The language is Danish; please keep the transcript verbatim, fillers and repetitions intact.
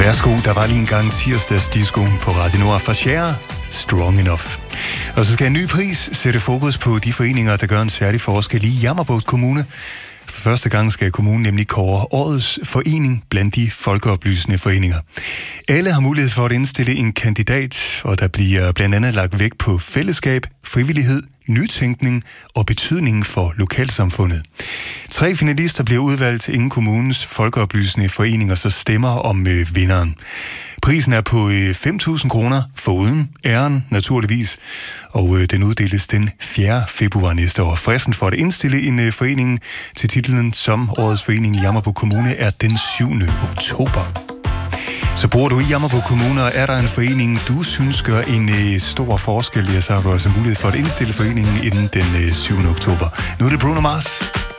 Værsgo, der var lige en gang tirsdags disco på Radio Nord fra Cher, Strong Enough. Og så skal en ny pris sætte fokus på de foreninger, der gør en særlig forskel i Jammerbugt Kommune. For første gang skal kommunen nemlig kåre årets forening blandt de folkeoplysende foreninger. Alle har mulighed for at indstille en kandidat, og der bliver blandt andet lagt vægt på fællesskab, frivillighed, nytænkning og betydningen for lokalsamfundet. Tre finalister bliver udvalgt inden kommunens folkeoplysende foreninger, så stemmer om øh, vinderen. Prisen er på øh, fem tusind kroner, foruden æren naturligvis, og øh, den uddeles den fjerde februar næste år. Fristen for at indstille en øh, forening til titlen som Årets Forening i Jammerbugt Kommune er den syvende oktober. Så bor du i Jammerbugt Kommune, og er der en forening, du synes gør en øh, stor forskel, ja, så har du altså mulighed for at indstille foreningen inden den øh, syvende oktober. Nu er det Bruno Mars.